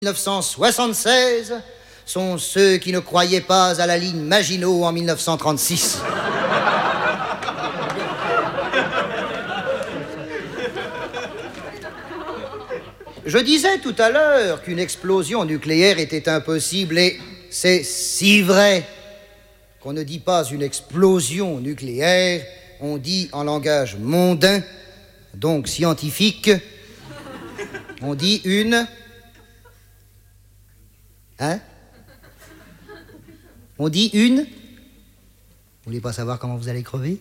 1976 sont ceux qui ne croyaient pas à la ligne Maginot en 1936. Je disais tout à l'heure qu'une explosion nucléaire était impossible et c'est si vrai qu'on ne dit pas une explosion nucléaire, on dit en langage mondain, donc scientifique, on dit une... Hein? On dit une... Vous voulez pas savoir comment vous allez crever?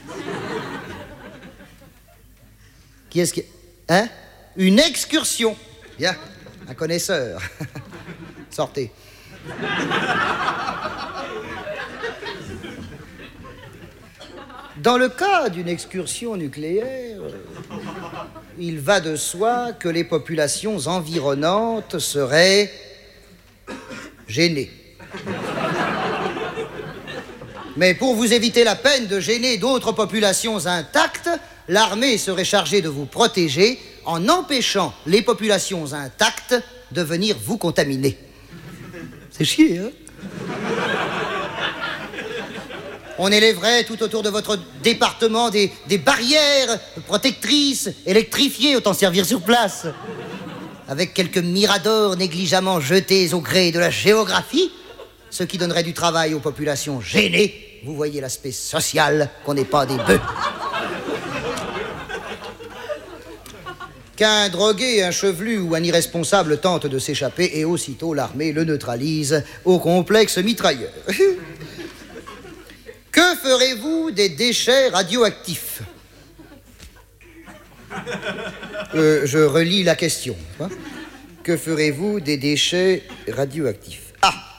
Qui est-ce qui... Hein? Une excursion. Bien, un connaisseur. Sortez. Dans le cas d'une excursion nucléaire, il va de soi que les populations environnantes seraient gênées. Mais pour vous éviter la peine de gêner d'autres populations intactes, l'armée serait chargée de vous protéger en empêchant les populations intactes de venir vous contaminer. C'est chier, hein? On élèverait tout autour de votre département des barrières protectrices, électrifiées, autant servir sur place. Avec quelques miradors négligemment jetés au gré de la géographie, ce qui donnerait du travail aux populations gênées. Vous voyez l'aspect social, qu'on n'est pas des bœufs. Qu'un drogué, un chevelu ou un irresponsable tente de s'échapper et aussitôt l'armée le neutralise au complexe mitrailleur. Que ferez-vous des déchets radioactifs? Je relis la question. Que ferez-vous des déchets radioactifs? Ah!